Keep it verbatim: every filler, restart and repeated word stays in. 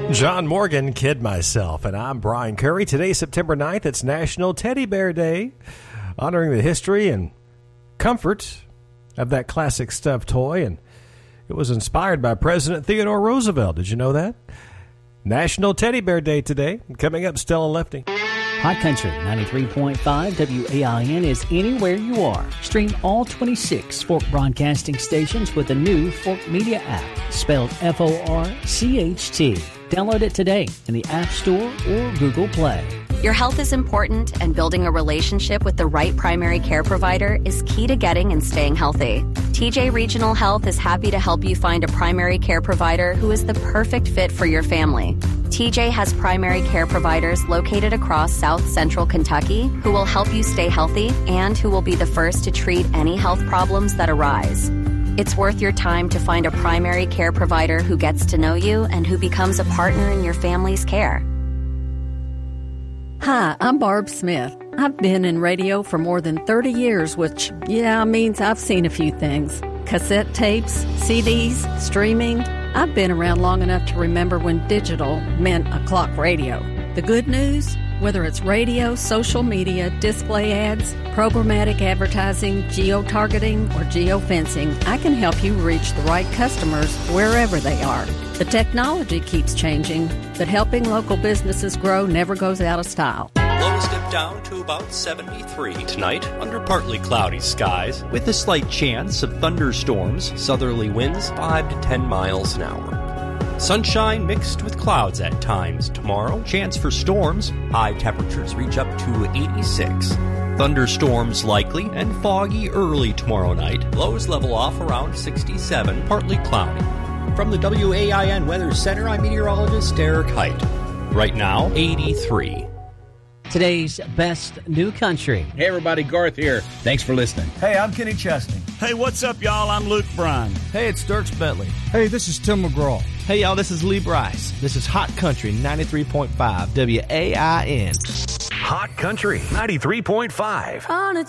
John Morgan, Kid Myself, and I'm Brian Curry. Today, September ninth, it's National Teddy Bear Day, honoring the history and comfort of that classic stuffed toy, and it was inspired by President Theodore Roosevelt. Did you know that? National Teddy Bear Day today. Coming up, Stella Lefty. Hot Country ninety-three point five W A I N is anywhere you are. Stream all twenty-six Fork Broadcasting stations with the new Fork Media app, spelled F O R C H T. Download it today in the App Store or Google Play. Your health is important, and building a relationship with the right primary care provider is key to getting and staying healthy. T J Regional Health is happy to help you find a primary care provider who is the perfect fit for your family. T J has primary care providers located across South Central Kentucky who will help you stay healthy and who will be the first to treat any health problems that arise. It's worth your time to find a primary care provider who gets to know you and who becomes a partner in your family's care. Hi, I'm Barb Smith. I've been in radio for more than thirty years, which, yeah, means I've seen a few things. Cassette tapes, C Ds, streaming. I've been around long enough to remember when digital meant a clock radio. The good news? Whether it's radio, social media, display ads, programmatic advertising, geo-targeting, or geo-fencing, I can help you reach the right customers wherever they are. The technology keeps changing, but helping local businesses grow never goes out of style. Lows dip down to about seventy-three tonight under partly cloudy skies with a slight chance of thunderstorms, southerly winds five to ten miles an hour. Sunshine mixed with clouds at times tomorrow. Chance for storms. High temperatures reach up to eighty-six. Thunderstorms likely and foggy early tomorrow night. Lows level off around sixty-seven, partly cloudy. From the W A I N Weather Center, I'm meteorologist Eric Height. Right now, eighty-three. Today's best new country. Hey everybody, Garth here. Thanks for listening. Hey, I'm Kenny Chesney. Hey, what's up, y'all? I'm Luke Bryan. Hey, it's Dierks Bentley. Hey, this is Tim McGraw. Hey, y'all, this is Lee Bryce. This is Hot Country ninety-three point five W A I N. Hot Country ninety-three point five. On a